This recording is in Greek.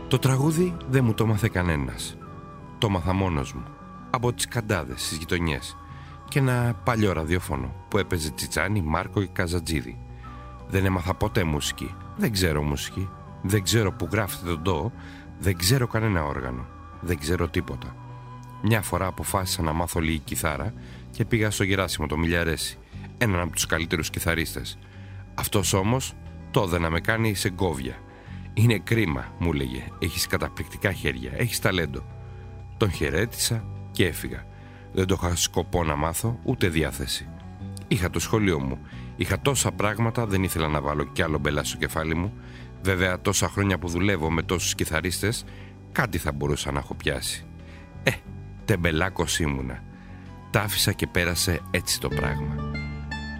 Το τραγούδι δεν μου το μάθε κανένας. Το μάθα μόνος μου, από τις καντάδες στις γειτονιές και ένα παλιό ραδιόφωνο που έπαιζε Τσιτσάνι, Μάρκο και Καζατζίδη. Δεν έμαθα ποτέ μουσική. Δεν ξέρω μουσική. Δεν ξέρω που γράφεται το ντο. Δεν ξέρω κανένα όργανο. Δεν ξέρω τίποτα. Μια φορά αποφάσισα να μάθω λίγη κιθάρα και πήγα στο Γεράσιμο το Μιλιαρέσι, έναν από τους καλύτερους κιθαρίστες. Αυτός όμως το έδε να με κάνει σε γκόβια. «Είναι κρίμα», μου έλεγε. «Έχεις καταπληκτικά χέρια, έχεις ταλέντο». Τον χαιρέτησα και έφυγα. Δεν το είχα σκοπό να μάθω, ούτε διάθεση. Είχα το σχολείο μου. Είχα τόσα πράγματα, δεν ήθελα να βάλω κι άλλο μπελά στο κεφάλι μου. Βέβαια, τόσα χρόνια που δουλεύω με τόσους κιθαρίστες, κάτι θα μπορούσα να έχω πιάσει. Τεμπελάκος ήμουνα. Τ' άφησα και πέρασε έτσι το πράγμα.